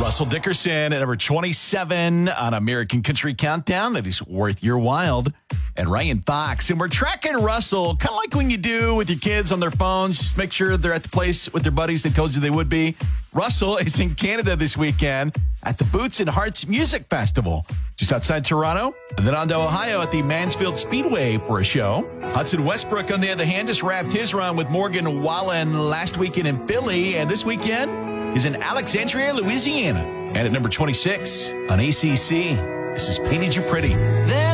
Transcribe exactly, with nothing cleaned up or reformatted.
Russell Dickerson at number twenty-seven on American Country Countdown. That is Worth Your While. And Ryan Fox. And we're tracking Russell, kind of like when you do with your kids on their phones. Just make sure they're at the place with their buddies they told you they would be. Russell is in Canada this weekend at the Boots and Hearts Music Festival, just outside Toronto. And then on to Ohio at the Mansfield Speedway for a show. Hudson Westbrook, on the other hand, just wrapped his run with Morgan Wallen last weekend in Philly. And this weekend is in Alexandria, Louisiana. And at number twenty-six on A C C, this is Painted You Pretty. There